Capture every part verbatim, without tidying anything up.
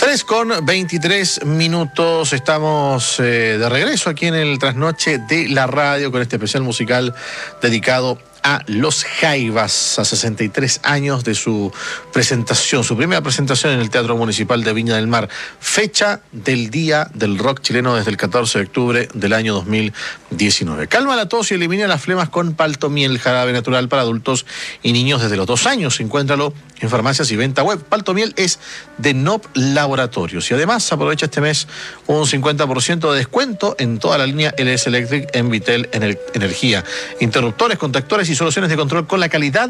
tres con veintitrés minutos, estamos eh, de regreso aquí en el Trasnoche de la Radio con este especial musical dedicado a Los Jaivas, a sesenta y tres años de su presentación, su primera presentación en el Teatro Municipal de Viña del Mar. Fecha del Día del Rock Chileno desde el catorce de octubre del año dos mil diecinueve. Calma la tos y elimina las flemas con Paltomiel, jarabe natural para adultos y niños desde los dos años. Encuéntralo en farmacias y venta web. Paltomiel es de N O P Laboratorios. Y además aprovecha este mes un cincuenta por ciento de descuento en toda la línea L S Electric en Vitel Energía. Interruptores, contactores y soluciones de control con la calidad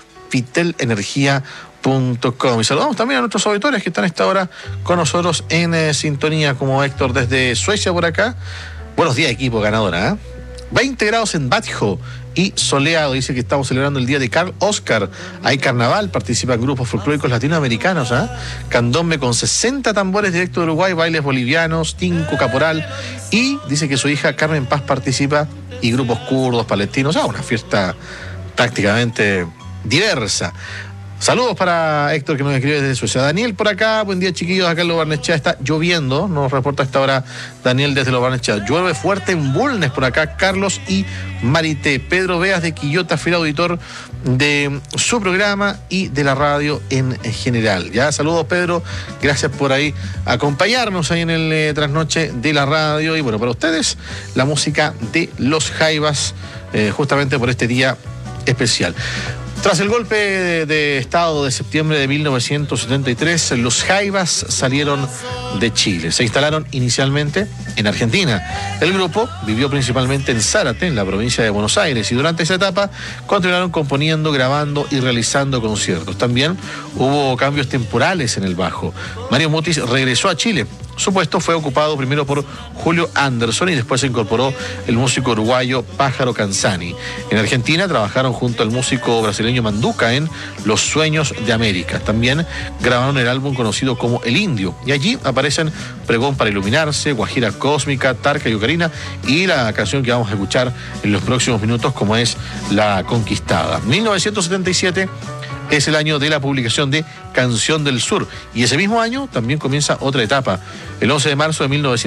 vitel energía punto com. Y saludamos también a nuestros auditores que están a esta hora con nosotros en eh, sintonía, como Héctor desde Suecia por acá. Buenos días, equipo ganadora, ¿eh? veinte grados en Batjo y soleado. Dice que estamos celebrando el día de Carl Oscar. Hay carnaval, participan grupos folclóricos latinoamericanos, ¿eh? Candombe con sesenta tambores directo de Uruguay, bailes bolivianos, tinco, caporal. Y dice que su hija Carmen Paz participa y grupos kurdos, palestinos. Ah, una fiesta prácticamente diversa. Saludos para Héctor, que nos escribe desde Suecia. Daniel por acá, buen día chiquillos, acá en Lo Barnechea está lloviendo, nos reporta a esta hora Daniel desde Lo Barnechea. Llueve fuerte en Bulnes por acá, Carlos y Marité. Pedro Beas de Quillota, fiel auditor de su programa y de la radio en general. Ya, saludos Pedro, gracias por ahí acompañarnos ahí en el eh, Trasnoche de la Radio. Y bueno, para ustedes, la música de Los Jaivas, eh, justamente por este día especial. Tras el golpe de, de Estado de septiembre de mil novecientos setenta y tres, los Jaivas salieron de Chile. Se instalaron inicialmente en Argentina. El grupo vivió principalmente en Zárate, en la provincia de Buenos Aires, y durante esa etapa continuaron componiendo, grabando y realizando conciertos. También hubo cambios temporales en el bajo. Mario Mutis regresó a Chile. Su puesto fue ocupado primero por Julio Anderson y después se incorporó el músico uruguayo Pájaro Canzani. En Argentina trabajaron junto al músico brasileño Manduca en Los Sueños de América. También grabaron el álbum conocido como El Indio. Y allí aparecen Pregón para Iluminarse, Guajira Cósmica, Tarca y Ocarina y la canción que vamos a escuchar en los próximos minutos, como es La Conquistada. mil novecientos setenta y siete es el año de la publicación de Canción del Sur. Y ese mismo año también comienza otra etapa. El once de marzo de mil novecientos